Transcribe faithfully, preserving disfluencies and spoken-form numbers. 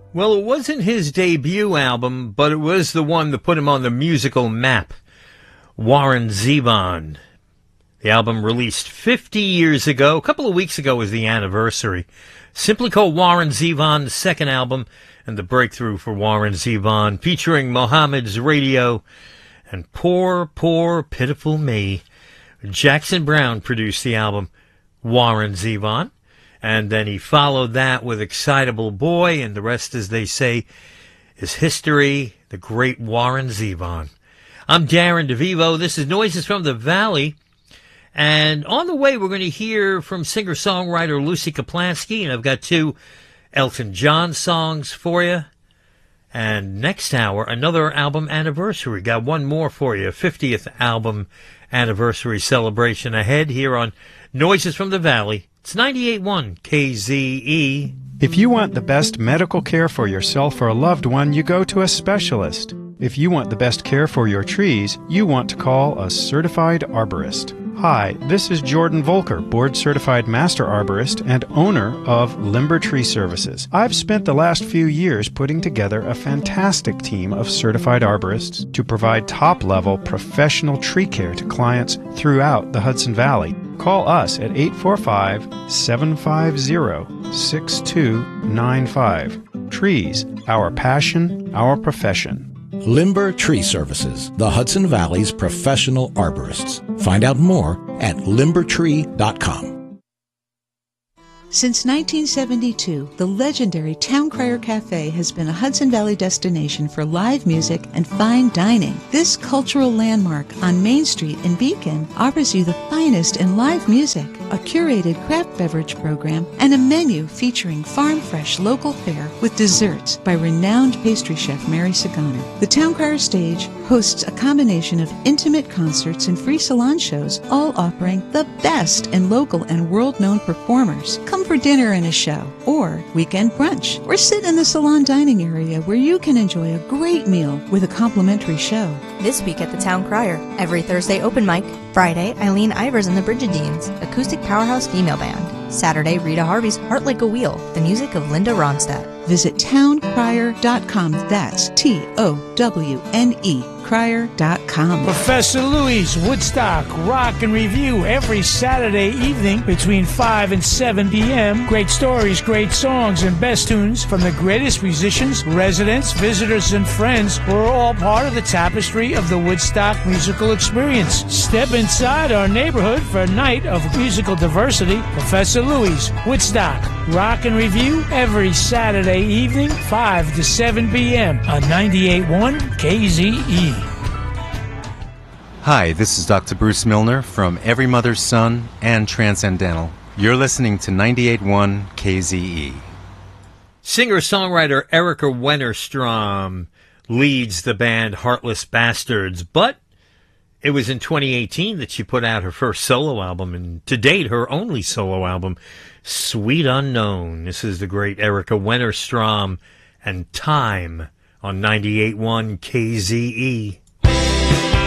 Well, it wasn't his debut album, but it was the one that put him on the musical map. Warren Zevon. The album released fifty years ago. A couple of weeks ago was the anniversary. Simply called Warren Zevon, the second album, and the breakthrough for Warren Zevon, featuring Mohammed's Radio and Poor, Poor, Pitiful Me. Jackson Browne produced the album, Warren Zevon. And then he followed that with Excitable Boy, and the rest, as they say, is history, the great Warren Zevon. I'm Darren DeVivo. This is Noises from the Valley. And on the way, we're going to hear from singer-songwriter Lucy Kaplansky, and I've got two Elton John songs for you. And next hour, another album anniversary. Got one more for you, fiftieth album anniversary celebration ahead here on Noises from the Valley. It's ninety-eight point one K Z E. If you want the best medical care for yourself or a loved one, you go to a specialist. If you want the best care for your trees, you want to call a certified arborist. Hi, this is Jordan Volker, board-certified master arborist and owner of Limber Tree Services. I've spent the last few years putting together a fantastic team of certified arborists to provide top-level professional tree care to clients throughout the Hudson Valley. Call us at eight four five, seven five zero, six two nine five. Trees, our passion, our profession. Limber Tree Services, the Hudson Valley's professional arborists. Find out more at limber tree dot com. Since nineteen seventy-two, the legendary Town Crier Cafe has been a Hudson Valley destination for live music and fine dining. This cultural landmark on Main Street in Beacon offers you the finest in live music, a curated craft beverage program, and a menu featuring farm-fresh local fare with desserts by renowned pastry chef Mary Sagano. The Town Crier stage hosts a combination of intimate concerts and free salon shows, all offering the best in local and world-known performers. Come for dinner and a show, or weekend brunch, or sit in the salon dining area where you can enjoy a great meal with a complimentary show. This week at the Town Crier, every Thursday open mic. Friday, Eileen Ivers and the Brigidines, acoustic powerhouse female band. Saturday, Rita Harvey's Heart Like a Wheel, the music of Linda Ronstadt. Visit town crier dot com. That's T O W N E, crier dot com. Professor Louie's Woodstock Rock and Review every Saturday evening between five and seven p.m. Great stories, great songs, and best tunes from the greatest musicians, residents, visitors, and friends who are all part of the tapestry of the Woodstock musical experience. Step inside our neighborhood for a night of musical diversity. Professor Louie's Woodstock Rock and Review every Saturday evening, five to seven p.m. on ninety-eight point one K Z E. Hi, this is Doctor Bruce Milner from Every Mother's Son and Transcendental. You're listening to ninety-eight point one K Z E. Singer-songwriter Erica Wennerstrom leads the band Heartless Bastards, but it was in twenty eighteen that she put out her first solo album, and to date, her only solo album, Sweet Unknown. This is the great Erica Wennerstrom and Time on ninety-eight point one K Z E.